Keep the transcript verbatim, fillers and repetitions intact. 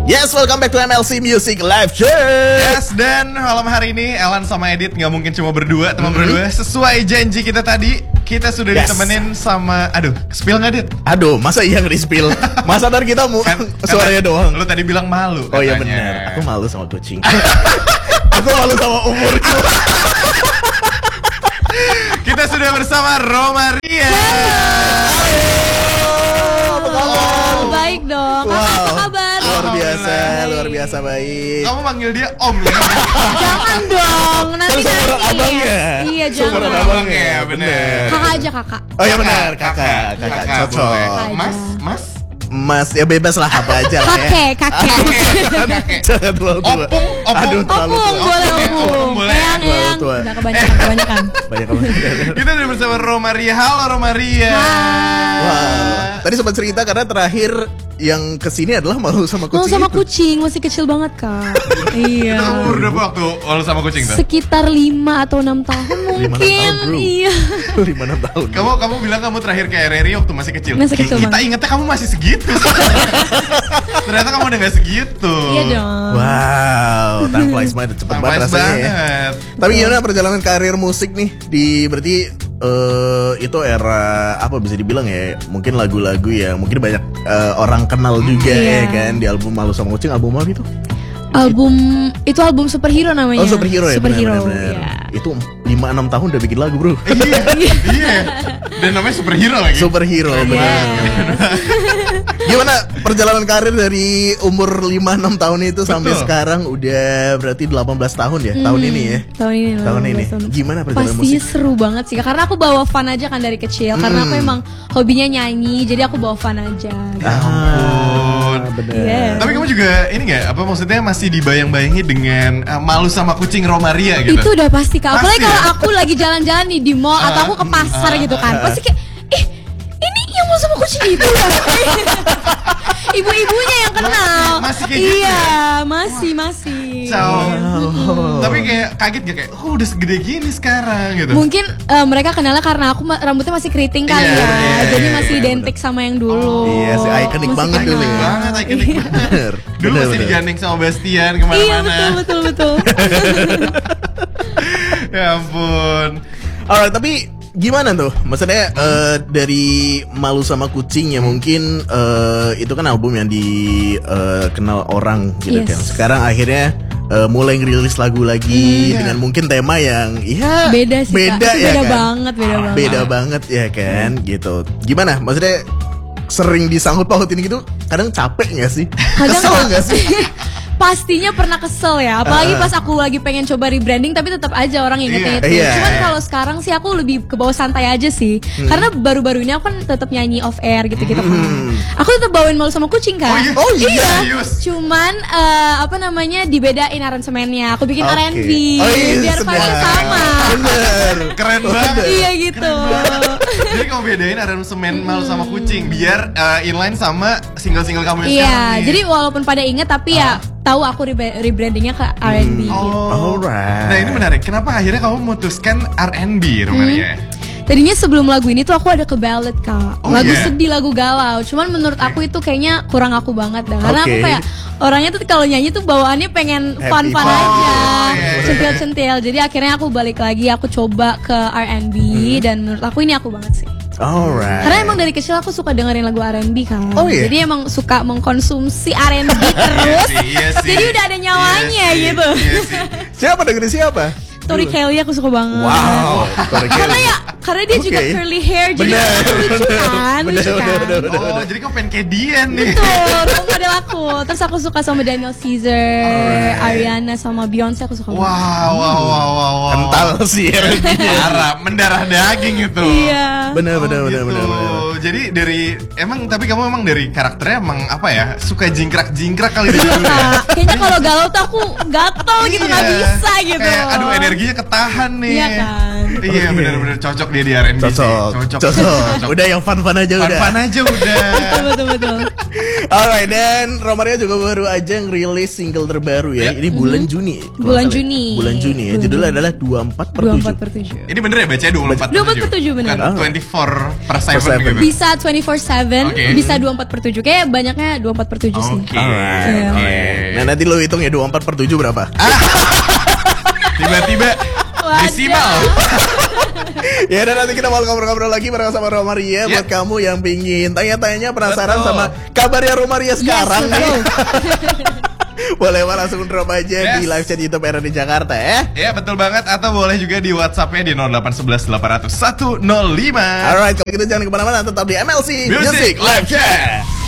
Yes, welcome back to M L C Music Live Show. Yes, dan malam hari ini Elan sama Edit nggak mungkin cuma berdua, teman mm-hmm. berdua. Sesuai janji kita tadi, kita sudah yes. ditemenin sama, aduh, spill nggak Dit? Aduh, masa iya nggak di-spill? Masa dari kita mu kan, suaranya doang. Lu tadi bilang malu. Oh iya benar, aku malu sama kucing. Aku malu sama umurku. Kita sudah bersama Romaria. Oh, baik dong. Wow. Apa kabar? Luar biasa, luar biasa baik. Kamu manggil dia Om ya? Jangan dong, nanti nanti. Abangnya. Iya jangan. Abangnya, benar. Kakak aja kakak. Oh iya benar, kakak, kakak, cocok. Mas, mas. Mas, ya bebas lah apa aja lah ya. Kakek, kakek. Jangan terlalu tua. Opung, opung. Aduh, terlalu tua. Opung, boleh opung. Boleh. Eyang, eyang. Udah kebanyakan, kebanyakan. Banyak kebanyakan. Kita udah bersama Romaria. Halo Romaria. Wow. Tadi sempat cerita karena terakhir yang kesini adalah malu sama kucing. Malu sama itu. kucing, masih kecil banget kak. Iya. Kita umur berapa waktu malu sama kucing tuh? Sekitar lima atau enam tahun mungkin. tahun, bro. Iya. lima enam tahun. Kamu kamu bilang kamu terakhir ke R R I waktu masih kecil. Masih kecil Kita banget. ingetnya kamu masih segitu. Ternyata kamu udah gak segitu. Iya dong. Wow, time flies banget, cepet Time banget flies rasanya. Ya. banget. Tapi gimana perjalanan karir musik nih? Di berarti uh, itu era apa bisa dibilang ya? Mungkin lagu-lagu yang mungkin banyak uh, orang kenal juga iya. ya kan di album Malu Sama Kucing, album apa itu? Album itu album Superhero namanya. Oh Superhero ya. Superhero. Bener, bener, bener. Ya. Itu lima enam tahun udah bikin lagu bro. Iya, iya. Dan namanya superhero lagi. Superhero benar. Yes. Gimana perjalanan karir dari umur lima enam tahun itu sampai Betul. sekarang udah berarti delapan belas tahun ya? Hmm, Tahun ini ya? Tahun ini. Tahun ini. Tahun. Gimana perjalanan Pastinya musik? seru banget sih, karena aku bawa fun aja kan dari kecil. Hmm. Karena aku emang hobinya nyanyi, jadi aku bawa fun aja. Gitu. ampun. bener. Yes. Tapi kamu juga ini nggak apa maksudnya masih dibayang-bayangi dengan uh, Malu Sama Kucing Romaria gitu. Itu udah pasti kak. Apalagi Pasti kalau ya? aku lagi jalan-jalan nih di mall atau aku ke pasar gitu kan, pasti kayak, ih ini yang mau sama kucing itu ya. Ibu-ibunya yang kenal. Masih kayak gitu iya, ya? masih masih. Ciao. Wow. Tapi kayak kaget gak kayak, oh udah segede gini sekarang gitu. Mungkin uh, mereka kenalnya karena aku ma- rambutnya masih keriting kali Iya, ya, iya, jadi iya, masih iya, identik sama yang dulu. Iya sih, ikonik Masih banget dulu kenal. ya. banget, ikonik Iya. banget. Bener. Dulu bener, masih bener. digandeng sama Bastian Iya kemana-mana. betul betul betul. Ya ampun. Alright, tapi gimana tuh? Maksudnya uh, dari Malu Sama Kucing ya mungkin uh, itu kan album yang dikenal orang gitu Yes. kan. Sekarang akhirnya uh, mulai ngerilis lagu lagi Hmm. dengan mungkin tema yang ya Beda sih beda kak. Itu ya beda kan? banget, beda banget. Beda banget ya kan gitu. Gimana? Maksudnya sering disangkut pautin gitu kadang capek gak sih? Kadang Kesel gak sih? Pastinya pernah kesel ya, apalagi pas aku lagi pengen coba rebranding tapi tetap aja orang ingetnya Iya. itu. Iya. Cuman kalau sekarang sih aku lebih ke bawah santai aja sih, karena baru-baru ini aku kan tetap nyanyi off air gitu-gitu kan. Aku tetap bawain Malu Sama Kucing kan. Oh iya? Oh iya? Serius? Cuman eh, apa namanya dibedain aransemennya. Aku bikin Oke. R and B Oh iya, biar sedap. vibe-nya sama. Bener. Keren banget. Iya gitu. Jadi kamu bedain aransemen Malu Sama Kucing biar uh, inline sama single-single kamu yang Iya, sekarang nih. jadi walaupun pada inget tapi ya tahu aku re- rebrandingnya ke R and B. Oh. Alright. Nah ini menarik. Kenapa akhirnya kamu memutuskan R and B, Romaria? Tadinya sebelum lagu ini tuh aku ada ke ballad kak, Oh, lagu iya? sedih, lagu galau. Cuman menurut aku itu kayaknya kurang aku banget dah. Karena aku Oke. kayak orangnya tuh kalau nyanyi tuh bawaannya pengen Happy fun-fun fun. aja, Oh, iya, iya. centil-centil. Jadi akhirnya aku balik lagi, aku coba ke R and B dan menurut aku ini aku banget sih. Alright. Karena emang dari kecil aku suka dengerin lagu R and B kan. Oh, iya? Jadi emang suka mengkonsumsi R and B terus. sih, iya sih. Jadi udah ada nyawanya Iya sih, gitu. iya sih. Siapa dengerin siapa? Tori Kelly aku suka banget. Wow. Karena ya, karena dia juga Oke. curly hair, jadi Bener, lucu kan, bener, lucu bener, kan. bener, bener. Oh, jadi kamu pengen kayak dia nih. Betul, role model aku. Terus aku suka sama Daniel Caesar, Alright. Ariana sama Beyonce aku suka banget. Wow, wow, wow, wow, wow. Kental sih R and B-nya. Parah, mendarah daging itu. Iya. Bener Oh, bener bener gitu. bener bener. Jadi dari emang tapi kamu emang dari karakternya emang apa ya suka jingkrak-jingkrak kali dia dulu ya. Kak, kayaknya kalau galau tuh aku gatel gitu, nggak Iya. bisa gitu. Kayak aduh energinya ketahan nih. Iya kan. Iya benar-benar cocok dia di R and B sih. Cocok, Cocok. cocok. Udah yang fun-fun aja udah. Fun-fun aja udah. Betul betul. Alright, dan Romaria juga baru aja ngerilis single terbaru ya. Ya. Ini bulan Juni. Bulan Kalau nggak salah ya. Juni. Bulan Juni ya. Bulan Judulnya Juni. adalah dua puluh empat per dua puluh tujuh. empat per tujuh. Ini bener ya bacanya dua puluh empat dua puluh empat per tujuh bener. Bukan Ah. dua puluh empat per seven seven. gitu. Bisa dua puluh empat tujuh, Oke. bisa dua puluh empat per tujuh. Kayak banyaknya dua puluh empat per tujuh sih. Oke. Alright. Iya. alright. Nah, nanti lo hitung ya dua puluh empat per tujuh berapa? Tiba-tiba Waduh. desimal. Ya dan nanti kita mau ngobrol-ngobrol lagi bareng sama Romaria. Ya. Buat kamu yang pingin tanya-tanya penasaran Betul. sama kabarnya Romaria sekarang Yes, nih. betul. Boleh mah langsung drop aja Yes. di live chat YouTube R D Jakarta ya. Ya betul banget. Atau boleh juga di WhatsAppnya di nol delapan satu satu delapan nol nol satu nol lima. Alright, kalau gitu jangan kemana-mana, tetap di M L C Music Music Live Live Chat.